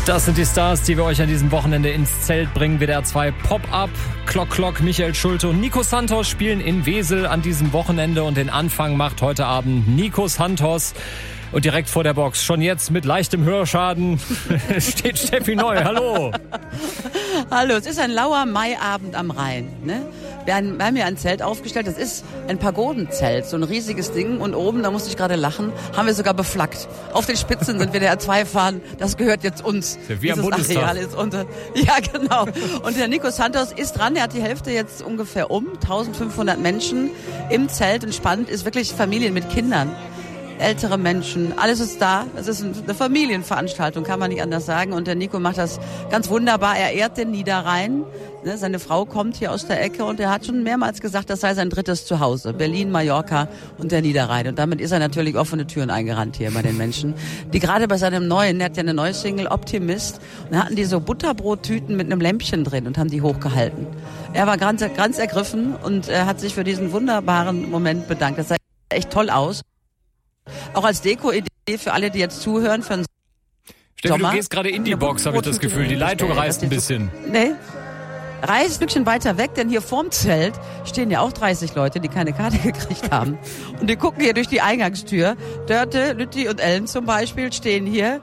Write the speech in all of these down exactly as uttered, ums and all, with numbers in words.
Das sind die Stars, die wir euch an diesem Wochenende ins Zelt bringen. W D R zwei Pop-Up, Klock Klock, Michael Schulte und Nico Santos spielen in Wesel an diesem Wochenende. Und den Anfang macht heute Abend Nico Santos. Und direkt vor der Box, schon jetzt mit leichtem Hörschaden, steht Steffi Neu. Hallo. Hallo, es ist ein lauer Maiabend am Rhein. Ne? Wir haben, wir haben hier ein Zelt aufgestellt, das ist ein Pagodenzelt, so ein riesiges Ding. Und oben, da musste ich gerade lachen, haben wir sogar beflaggt. Auf den Spitzen sind wir der R zwei fahren, das gehört jetzt uns. Wie am Bundestag. Ist unter, ja, genau. Und der Nico Santos ist dran, er hat die Hälfte jetzt ungefähr um, eintausendfünfhundert Menschen im Zelt. Und spannend ist wirklich Familien mit Kindern. Ältere Menschen, alles ist da. Es ist eine Familienveranstaltung, kann man nicht anders sagen. Und der Nico macht das ganz wunderbar. Er ehrt den Niederrhein. Seine Frau kommt hier aus der Ecke und er hat schon mehrmals gesagt, das sei sein drittes Zuhause. Berlin, Mallorca und der Niederrhein. Und damit ist er natürlich offene Türen eingerannt hier bei den Menschen. Die gerade bei seinem neuen, er hat ja eine neue Single, Optimist, und da hatten die so Butterbrottüten mit einem Lämpchen drin und haben die hochgehalten. Er war ganz, ganz ergriffen und er hat sich für diesen wunderbaren Moment bedankt. Das sah echt toll aus. Auch als Deko-Idee für alle, die jetzt zuhören. Für den Steffi, Sommer. du gehst gerade in die Box, habe ich das Gefühl. Die Leitung reißt ein bisschen. Nee, reißt ein Stückchen weiter weg, denn hier vorm Zelt stehen ja auch dreißig Leute, die keine Karte gekriegt haben. Und die gucken hier durch die Eingangstür. Dörte, Lütti und Ellen zum Beispiel stehen hier.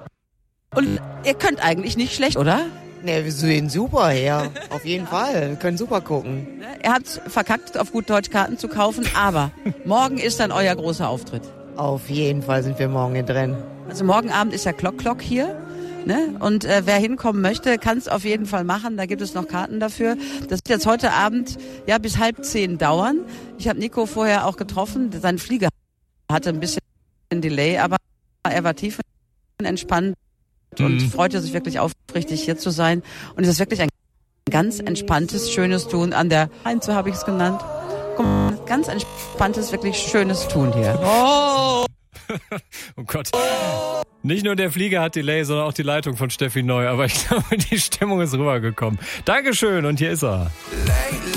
Und ihr könnt eigentlich nicht schlecht, oder? Ne, wir sehen super her. Auf jeden Fall. Wir können super gucken. Er hat verkackt, auf gut Deutsch Karten zu kaufen, aber morgen ist dann euer großer Auftritt. Auf jeden Fall sind wir morgen hier drin. Also morgen Abend ist ja Klock Klock hier. Ne? Und äh, wer hinkommen möchte, kann es auf jeden Fall machen. Da gibt es noch Karten dafür. Das wird jetzt heute Abend ja bis halb zehn dauern. Ich habe Nico vorher auch getroffen. Sein Flieger hatte ein bisschen Delay, aber er war tiefenentspannt und mhm. freute sich wirklich aufrichtig, hier zu sein. Und es ist wirklich ein ganz entspanntes, schönes Tun an der Rhein, so habe ich es genannt. Guck mal, ganz entspanntes, wirklich schönes Tun hier. Oh, oh Gott. Nicht nur der Flieger hat Delay, sondern auch die Leitung von Steffi Neu. Aber ich glaube, die Stimmung ist rübergekommen. Dankeschön und hier ist er.